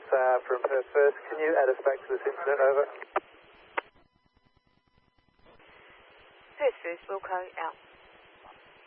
from Perth First. Can you add us back to this incident, over? Perth First, Wilco, out.